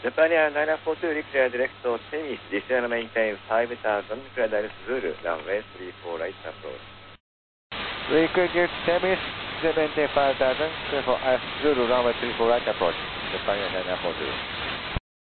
Japan 942 declare direct to Temis, descend maintain 5,000, clear direct Zulu, runway 34 right approach. Reconnaissance Temis, 75,000, clear for Zulu, runway 34 right approach. Japan 942.